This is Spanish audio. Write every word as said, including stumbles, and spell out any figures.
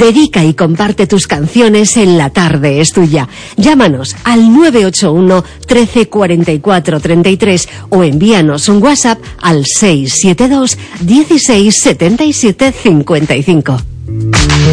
Dedica y comparte tus canciones en La Tarde es Tuya. Llámanos al nueve ocho uno, trece, cuarenta y cuatro, treinta y tres o envíanos un WhatsApp al seis siete dos, dieciséis, setenta y siete, cincuenta y cinco.